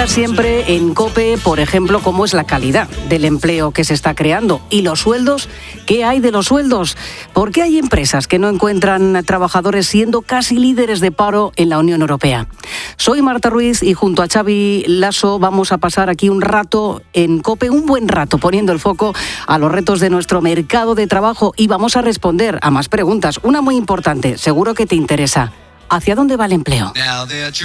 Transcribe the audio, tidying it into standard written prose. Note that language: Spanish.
pregunta siempre en COPE, por ejemplo, cómo es la calidad del empleo que se está creando y los sueldos, ¿qué hay de los sueldos? ¿Por qué hay empresas que no encuentran trabajadores siendo casi líderes de paro en la Unión Europea? Soy Marta Ruiz y junto a Xavi Lasso vamos a pasar aquí un rato en COPE, un buen rato, poniendo el foco a los retos de nuestro mercado de trabajo y vamos a responder a más preguntas. Una muy importante, seguro que te interesa. ¿Hacia dónde va el empleo?